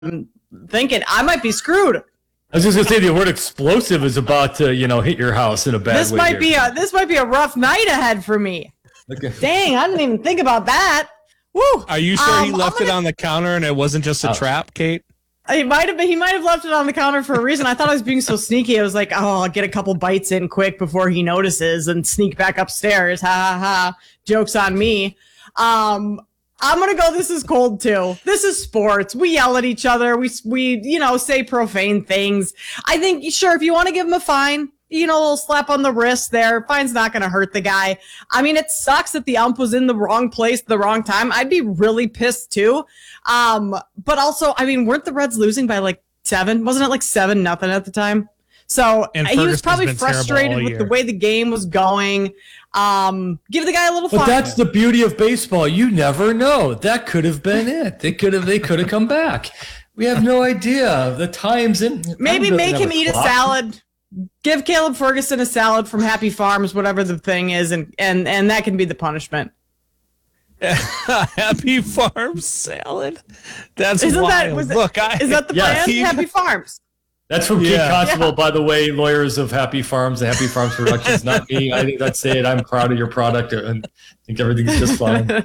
thinking I might be screwed. I was just gonna say the word explosive is about to, hit your house in a bad way. This might be a rough night ahead for me. Okay. Dang, I didn't even think about that. Woo. Are you sure he left it on the counter and it wasn't just a trap, Kate? He might have left it on the counter for a reason. I thought I was being so sneaky. I was like, I'll get a couple bites in quick before he notices and sneak back upstairs. Ha ha ha. Joke's on me. I'm going to go, this is cold too. This is sports. We yell at each other. We say profane things. I think, sure, if you want to give him a fine, a little slap on the wrist there, fine's not going to hurt the guy. I mean, it sucks that the ump was in the wrong place at the wrong time. I'd be really pissed too. But also, I mean, weren't the Reds losing by like 7? Wasn't it like 7-0 at the time? So he was probably frustrated with the way the game was going. Give the guy a little fun. But that's the beauty of baseball. You never know. That could have been it. They could have come back. We have no idea. The time's in. Maybe make him eat a salad. Give Caleb Ferguson a salad from Happy Farms, whatever the thing is, and that can be the punishment. Happy Farms salad? That's wild. Is that the brand? Happy Farms. That's from Kate Constable, by the way, lawyers of Happy Farms, the Happy Farms Productions, not me. I think that's it. I'm proud of your product and I think everything's just fine.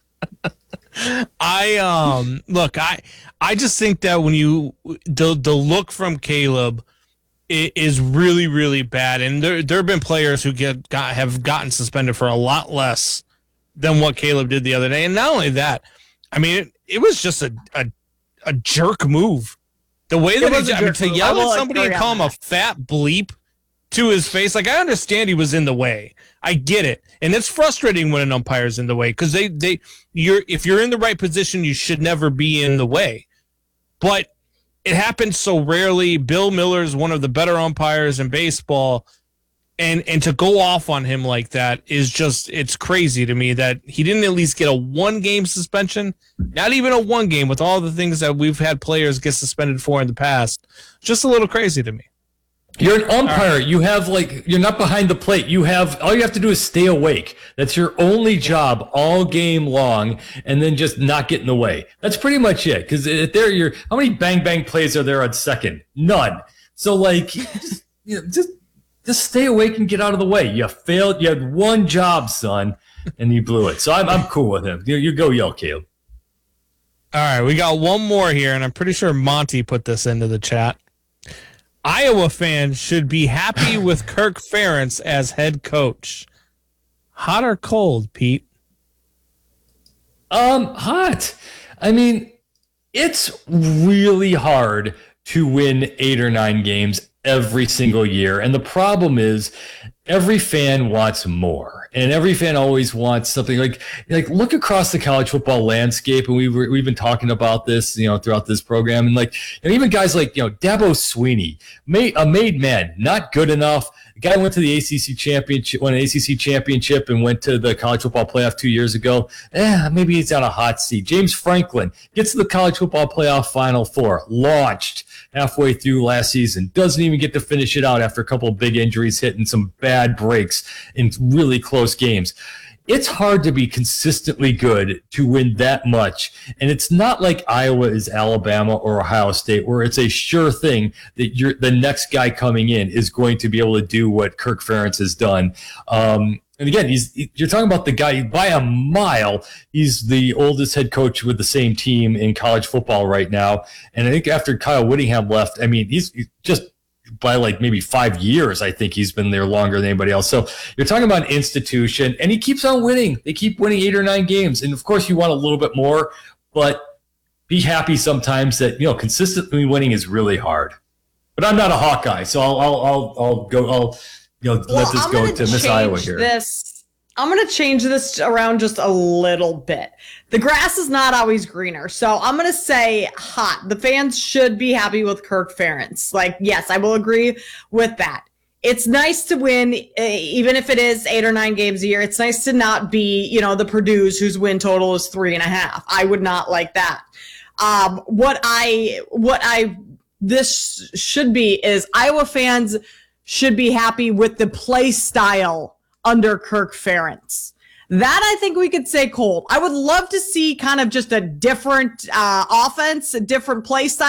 I just think that when the look from Caleb is really, really bad. And there have been players who have gotten suspended for a lot less than what Caleb did the other day. And not only that, I mean, it was just a jerk move. The way that to yell at somebody and call him a fat bleep to his face, like, I understand he was in the way. I get it. And it's frustrating when an umpire's in the way because if you're in the right position, you should never be in the way. But it happens so rarely. Bill Miller is one of the better umpires in baseball. And to go off on him like that is just, it's crazy to me that he didn't at least get a 1-game suspension, not even a 1 game with all the things that we've had players get suspended for in the past. Just a little crazy to me. You're an umpire. You have you're not behind the plate. All you have to do is stay awake. That's your only job all game long, and then just not get in the way. That's pretty much it. Because how many bang plays are there on second? None. So just stay awake and get out of the way. You failed. You had one job, son, and you blew it. So I'm cool with him. You go yell, Caleb. All right, we got one more here, and I'm pretty sure Monty put this into the chat. Iowa fans should be happy with Kirk Ferentz as head coach. Hot or cold, Pete? Hot. I mean, it's really hard to win 8 or 9 games every single year. And the problem is every fan wants more. And every fan always wants something like look across the college football landscape. And we've been talking about this, throughout this program. And even guys like, Dabo Sweeney, a made man, not good enough. The guy went to the ACC championship, won an ACC championship and went to the college football playoff 2 years ago. Maybe he's on a hot seat. James Franklin gets to the college football playoff Final Four, launched halfway through last season, doesn't even get to finish it out after a couple of big injuries hit and some bad breaks in really close games. It's hard to be consistently good to win that much. And it's not like Iowa is Alabama or Ohio State where it's a sure thing that the next guy coming in is going to be able to do what Kirk Ferentz has done. And again, you're talking about the guy by a mile. He's the oldest head coach with the same team in college football right now. And I think after Kyle Whittingham left, I mean, he's just by maybe 5 years, I think he's been there longer than anybody else. So you're talking about an institution, and he keeps on winning. They keep winning 8 or 9 games. And of course, you want a little bit more, but be happy sometimes that, consistently winning is really hard. But I'm not a Hawkeye, so I'll go. Let this go to Miss Iowa here. I'm going to change this around just a little bit. The grass is not always greener, so I'm going to say hot. The fans should be happy with Kirk Ferentz. Yes, I will agree with that. It's nice to win, even if it is 8 or 9 games a year. It's nice to not be, the Purdue's whose win total is 3.5. I would not like that. This should be is Iowa fans should be happy with the play style under Kirk Ferentz. That I think we could say cold. I would love to see kind of just a different offense, a different play style.